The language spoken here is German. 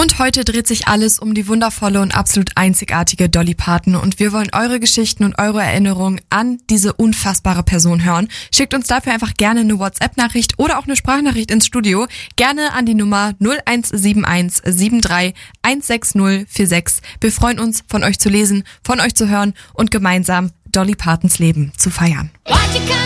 Und heute dreht sich alles um die wundervolle und absolut einzigartige Dolly Parton und wir wollen eure Geschichten und eure Erinnerungen an diese unfassbare Person hören. Schickt uns dafür einfach gerne eine WhatsApp-Nachricht oder auch eine Sprachnachricht ins Studio. Gerne an die Nummer 0171 73 16046. Wir freuen uns, von euch zu lesen, von euch zu hören und gemeinsam Dolly Partons Leben zu feiern.